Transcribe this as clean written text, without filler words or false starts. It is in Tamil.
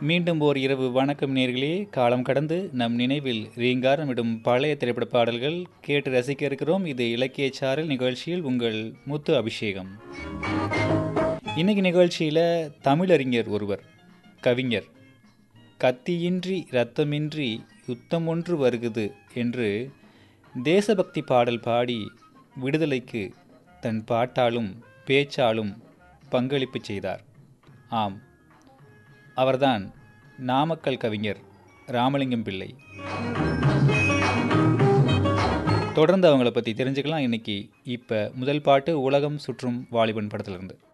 மீண்டும் ஓர் இரவு வணக்கம் நேர்களே. காலம் கடந்து நம் நினைவில் ரீங்காரமிடும் பழைய திரைப்பட பாடல்கள் கேட்டு ரசிக்க இருக்கிறோம். இது இலக்கிய சாரல் நிகழ்ச்சியில் உங்கள் முத்து அபிஷேகம். இன்னைக்கு நிகழ்ச்சியில் தமிழறிஞர் ஒருவர், கவிஞர், கத்தியின்றி இரத்தமின்றி யுத்தம் ஒன்று வருகுது என்று தேசபக்தி பாடல் பாடி விடுதலைக்கு தன் பாட்டாலும் பேச்சாலும் பங்களிப்பு செய்தார். ஆம், அவர்தான் நாமக்கல் கவிஞர் ராமலிங்கம் பிள்ளை. தொடர்ந்து அவங்கள பற்றி தெரிஞ்சுக்கலாம் இன்னைக்கு. இப்போ முதல் பாட்டு உலகம் சுற்றும் வாலிபன் படத்திலிருந்து.